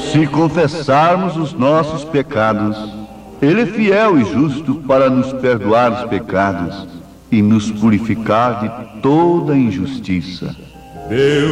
Se confessarmos os nossos pecados, Ele é fiel e justo para nos perdoar os pecados e nos purificar de toda injustiça.